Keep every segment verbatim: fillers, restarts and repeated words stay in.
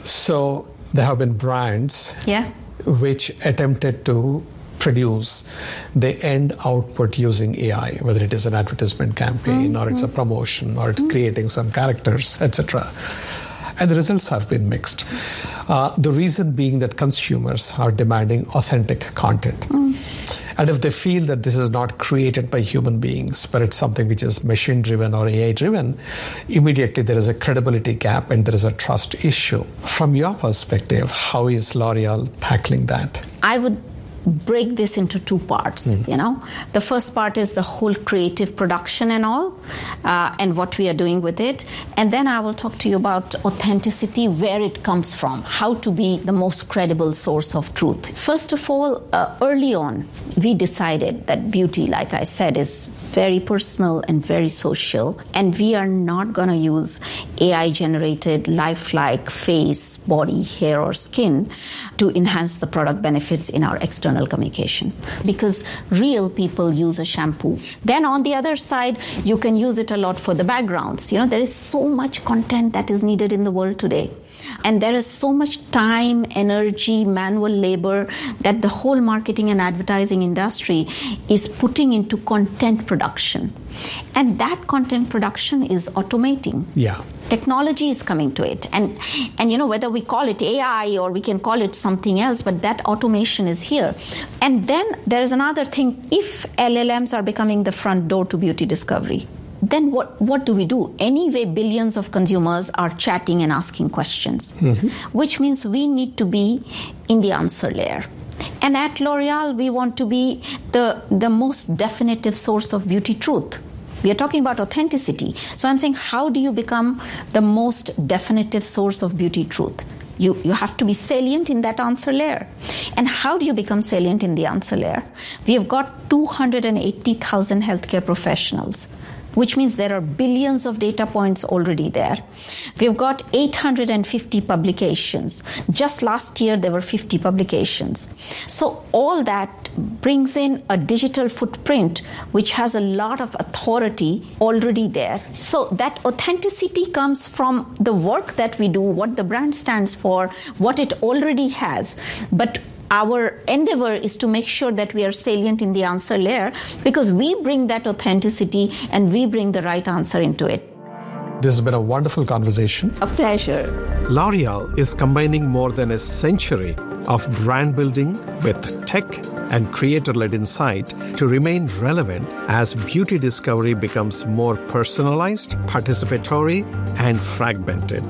So there have been brands yeah. which attempted to produce the end output using A I, whether it is an advertisement campaign mm-hmm. or it's a promotion or it's mm-hmm. creating some characters, et cetera. And the results have been mixed. Uh, the reason being that consumers are demanding authentic content. Mm. And if they feel that this is not created by human beings, but it's something which is machine-driven or A I-driven, immediately there is a credibility gap and there is a trust issue. From your perspective, how is L'Oreal tackling that? I would break this into two parts, mm. you know. The first part is the whole creative production and all, uh, and what we are doing with it. And then I will talk to you about authenticity, where it comes from, how to be the most credible source of truth. First of all, uh, early on, we decided that beauty, like I said, is very personal and very social, and we are not going to use A I-generated lifelike face, body, hair, or skin to enhance the product benefits in our external communication, because real people use a shampoo. Then on the other side, you can use it a lot for the backgrounds. You know, there is so much content that is needed in the world today. And there is so much time, energy, manual labor that the whole marketing and advertising industry is putting into content production. And that content production is automating. Yeah. Technology is coming to it. And, and you know, whether we call it A I or we can call it something else, but that automation is here. And then there is another thing. If L L Ms are becoming the front door to beauty discovery, then what, what do we do? Anyway, billions of consumers are chatting and asking questions, mm-hmm. which means we need to be in the answer layer. And at L'Oreal, we want to be the, the most definitive source of beauty truth. We are talking about authenticity. So I'm saying, how do you become the most definitive source of beauty truth? You, you have to be salient in that answer layer. And how do you become salient in the answer layer? We have got two hundred eighty thousand healthcare professionals, which means there are billions of data points already there. We've got eight hundred fifty publications. Just last year, there were fifty publications. So all that brings in a digital footprint, which has a lot of authority already there. So that authenticity comes from the work that we do, what the brand stands for, what it already has. But our endeavor is to make sure that we are salient in the answer layer, because we bring that authenticity and we bring the right answer into it. This has been a wonderful conversation. A pleasure. L'Oreal is combining more than a century of brand building with tech and creator-led insight to remain relevant as beauty discovery becomes more personalized, participatory, and fragmented.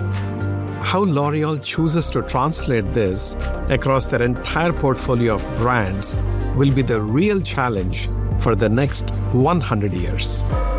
How L'Oreal chooses to translate this across their entire portfolio of brands will be the real challenge for the next one hundred years.